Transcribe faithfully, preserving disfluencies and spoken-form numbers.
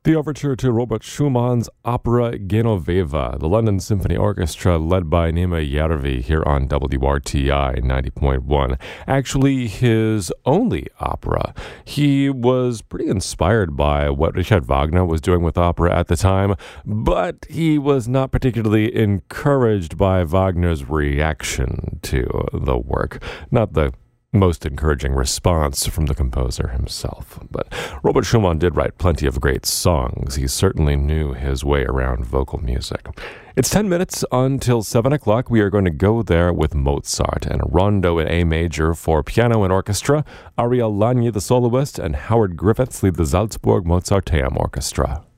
The overture to Robert Schumann's opera Genoveva, the London Symphony Orchestra led by Nima Järvi here on W R T I ninety point one. Actually, his only opera. He was pretty inspired by what Richard Wagner was doing with opera at the time, but he was not particularly encouraged by Wagner's reaction to the work. Not the most encouraging response from the composer himself. But Robert Schumann did write plenty of great songs. He certainly knew his way around vocal music. It's ten minutes until seven o'clock. We are going to go there with Mozart and a rondo in A major for piano and orchestra. Ariel Lagny, the soloist, and Howard Griffiths lead the Salzburg Mozarteum Orchestra.